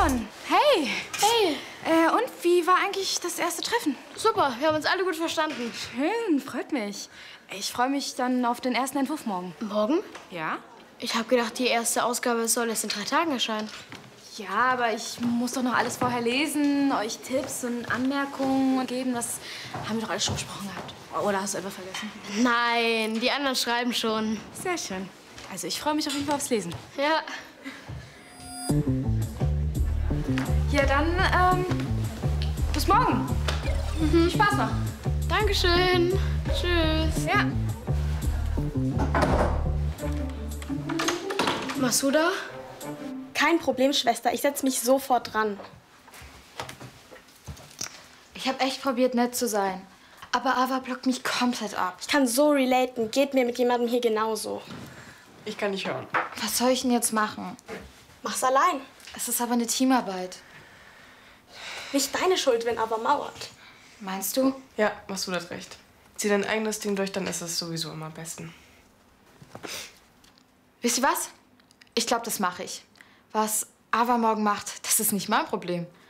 Aaron, hey. Hey. Und wie war eigentlich das erste Treffen? Super, wir haben uns alle gut verstanden. Schön, freut mich. Ich freue mich dann auf den ersten Entwurf morgen. Morgen? Ja? Ich habe gedacht, die erste Ausgabe soll erst in 3 Tagen erscheinen. Ja, aber ich muss doch noch alles vorher lesen, euch Tipps und Anmerkungen geben. Das haben wir doch alles schon besprochen gehabt. Oder hast du etwas vergessen? Nein, die anderen schreiben schon. Sehr schön. Also ich freue mich auf jeden Fall aufs Lesen. Ja. Ja, dann, bis morgen. Viel Spaß noch. Dankeschön. Tschüss. Ja. Masuda? Kein Problem, Schwester. Ich setze mich sofort dran. Ich habe echt probiert, nett zu sein. Aber Ava blockt mich komplett ab. Ich kann so relaten. Geht mir mit jemandem hier genauso. Ich kann nicht hören. Was soll ich denn jetzt machen? Mach's allein. Es ist aber eine Teamarbeit. Nicht deine Schuld, wenn aber mauert. Meinst du? Ja, machst du das recht. Zieh dein eigenes Ding durch, dann ist es sowieso immer am besten. Wisst ihr was? Ich glaube, das mache ich. Was Ava morgen macht, das ist nicht mein Problem.